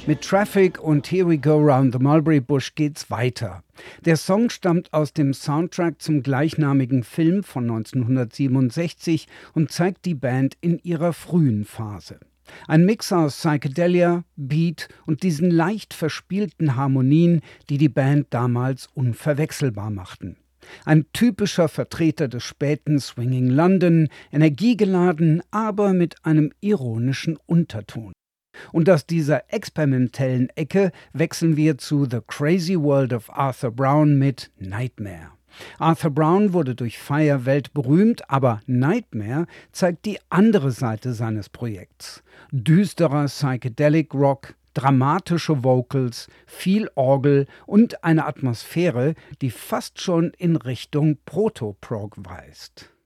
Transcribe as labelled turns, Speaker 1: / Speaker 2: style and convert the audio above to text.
Speaker 1: Mit Traffic und Here We Go Round the Mulberry Bush geht's weiter. Der Song stammt aus dem Soundtrack zum gleichnamigen Film von 1967 und zeigt die Band in ihrer frühen Phase. Ein Mix aus Psychedelia, Beat und diesen leicht verspielten Harmonien, die die Band damals unverwechselbar machten. Ein typischer Vertreter des späten Swinging London, energiegeladen, aber mit einem ironischen Unterton. Und aus dieser experimentellen Ecke wechseln wir zu The Crazy World of Arthur Brown mit Nightmare. Arthur Brown wurde durch Fire weltberühmt, aber Nightmare zeigt die andere Seite seines Projekts. Düsterer Psychedelic Rock, dramatische Vocals, viel Orgel und eine Atmosphäre, die fast schon in Richtung Proto-Prog weist.